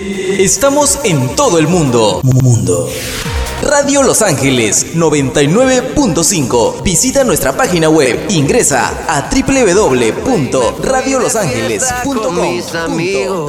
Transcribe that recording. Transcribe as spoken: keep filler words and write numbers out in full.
Estamos en todo el mundo. Mundo. Radio Los Ángeles noventa y nueve punto cinco. Visita nuestra página web. Ingresa a doble u doble u doble u punto radio los ángeles punto com.